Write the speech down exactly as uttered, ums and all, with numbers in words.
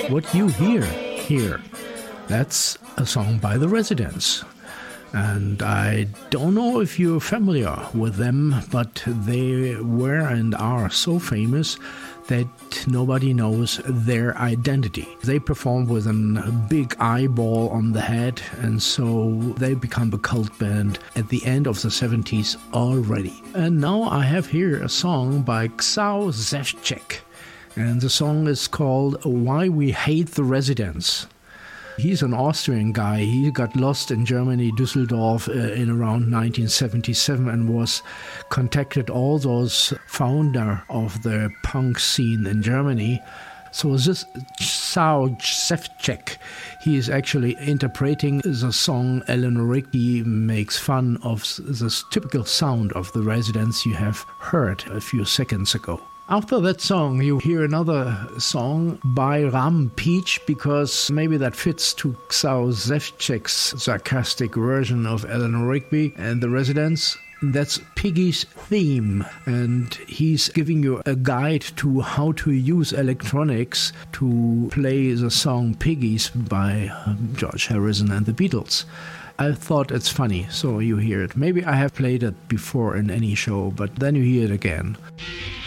What you hear here, that's a song by The Residents. And I don't know if you're familiar with them, but they were and are so famous that nobody knows their identity. They perform with a big eyeball on the head, and so they become a cult band at the end of the seventies already. And now I have here a song by Xaw Szewczak, and the song is called Why We Hate the Residents. He's an Austrian guy. He got lost in Germany, Düsseldorf, uh, in around nineteen seventy-seven and was contacted all those founder of the punk scene in Germany. So this Xaw Szewczak, he is actually interpreting the song Eleanor Rigby makes fun of this typical sound of the Residents you have heard a few seconds ago. After that song, you hear another song by Rampage, because maybe that fits to Xaw Szewczak's sarcastic version of Eleanor Rigby and the Residents. That's Piggy's Theme, and he's giving you a guide to how to use electronics to play the song Piggies by George Harrison and the Beatles. I thought it's funny, so you hear it. Maybe I have played it before in any show, but then you hear it again.